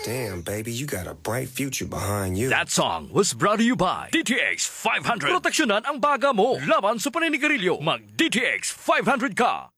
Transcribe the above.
Damn, baby, you got a bright future behind you. That song was brought to you by DTX 500. Proteksyonan ang baga mo laban sa paninigarilyo. Mag DTX 500 ka.